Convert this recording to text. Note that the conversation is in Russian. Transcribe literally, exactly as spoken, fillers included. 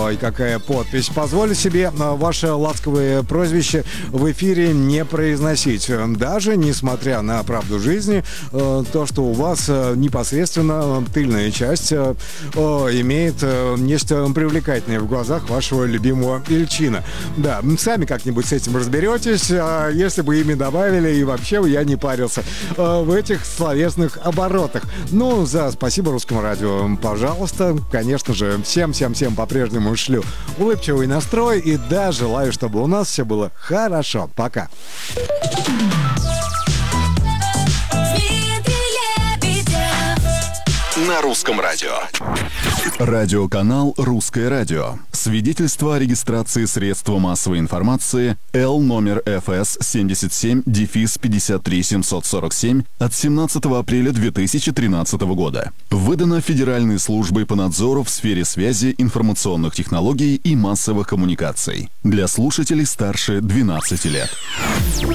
Ой, какая подпись. Позволю себе ваше ласковое прозвище в эфире не произносить. Даже несмотря на правду жизни, то, что у вас непосредственно тыльная часть имеет нечто привлекательное в глазах вашего любимого Ильчина. Да, сами как-нибудь с этим разберетесь. Если бы ими добавили, и вообще я не парился в этих словесных оборотах. Ну, за спасибо Русскому радио, пожалуйста. Конечно же, всем-всем-всем по-прежнему шлю улыбчивый настрой и да, желаю, чтобы у нас все было хорошо. Пока. На Русском радио. Радиоканал «Русское радио». Свидетельство о регистрации средства массовой информации Л номер эф эс семьдесят семь пятьдесят три семьсот сорок семь от семнадцатого апреля две тысячи тринадцатого года. Выдано Федеральной службой по надзору в сфере связи, информационных технологий и массовых коммуникаций. Для слушателей старше двенадцати лет.